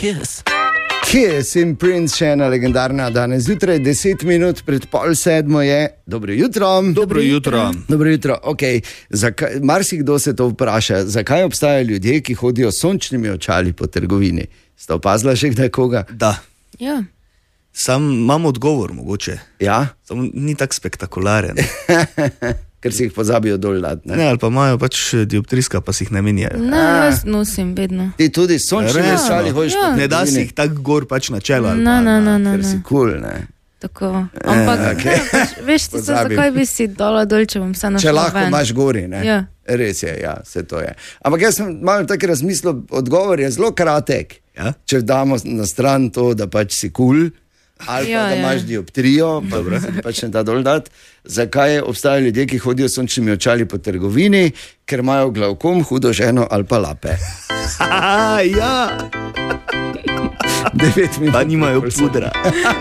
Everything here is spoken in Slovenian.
Kiss in Prince, še ena legendarna danes zjutraj, 10 minut pred 6:30 je. Dobro jutro. Dobro jutro. Dobro jutro. Okay. Marsikdo se to vpraša, zakaj obstajajo ljudje, ki hodijo s sončnimi očali po trgovini. Ste opazili še kdaj koga? Da. Ja. Sam imam odgovor mogoče. Ja? Sam ni tak spektakularen. Ker si jih pozabijo dol dati. Ne, ali pa imajo pač dioptriska, pa si jih ne menjajo. Ne, jaz nosim vedno. Ti tudi s sončnimi očali hojiš po trgovini? Ne da si jih tako gor pač na čelo. Ker si cool, ne? Tako. Ampak, veš ti se, zakaj bi si dala dol, če bom se našla ven. Če lahko imaš gori, ne? Ja. Res je, ja, vse to je. Ampak jaz sem malo tako razmislil, odgovor je zelo kratek. Ja? Če damo na stran to, da pač si cool, ali pa da imaš dioptrijo, pa pač ne da dol dati. Zakaj obstajajo ljudje, ki hodijo s sončnimi očali po trgovini? Ker imajo glavkom, hudo ženo ali pa lape. Ja. 9 minut. Pa nimajo pudra.